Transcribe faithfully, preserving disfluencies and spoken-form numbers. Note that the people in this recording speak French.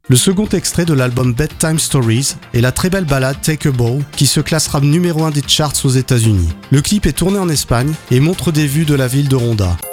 Le second extrait de l'album Bedtime Stories est la très belle ballade Take a Bow qui se classera numéro un des charts aux États-Unis. Le clip est tourné en Espagne et montre des vues de la ville de Ronda.